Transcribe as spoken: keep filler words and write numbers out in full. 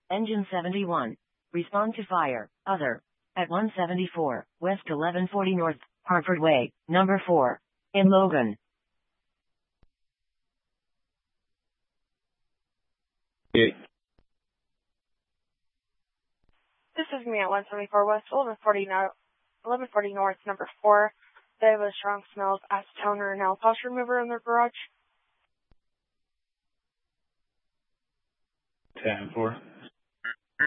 Engine seventy-one. Respond to fire. Other. At one seventy-four, West eleven forty North, Hartford Way, number four. In Logan. Okay. This is me at one seventy-four West, eleven forty, no, eleven forty North, number four. They have a strong smell of acetone or nail polish remover in their garage. ten four.